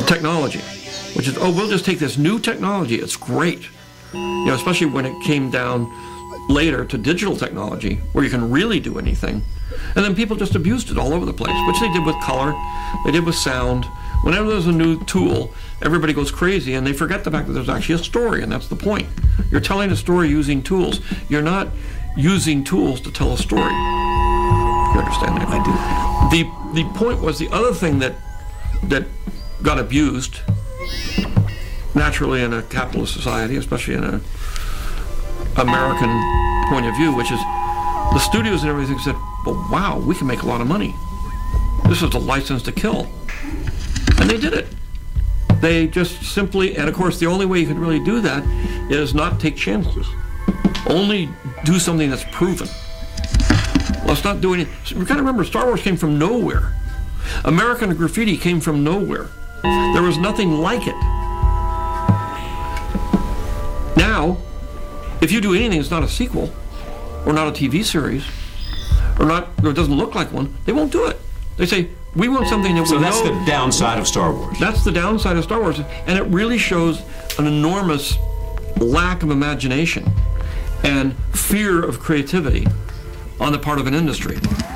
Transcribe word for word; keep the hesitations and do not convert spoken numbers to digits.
technology, which is, oh, we'll just take this new technology, it's great. You know, especially when it came down later to digital technology, where you can really do anything. And then people just abused it all over the place, which they did with color, they did with sound. Whenever there's a new tool, everybody goes crazy, and they forget the fact that there's actually a story, and that's the point. You're telling a story using tools. You're not using tools to tell a story. You understand that? I do. The the point was, the other thing that that got abused naturally in a capitalist society, especially in an American point of view, which is the studios and everything said, well, wow, we can make a lot of money. This is a license to kill. And they did it. They just simply, and of course the only way you can really do that is not take chances. Only do something that's proven. Let's not do any, we've got to remember, Star Wars came from nowhere. American Graffiti came from nowhere. There was nothing like it. Now, if you do anything that's not a sequel, or not a T V series, or not, or it doesn't look like one, they won't do it. They say, we want something that we know. So that's the downside of Star Wars. That's the downside of Star Wars, and it really shows an enormous lack of imagination and fear of creativity on the part of an industry.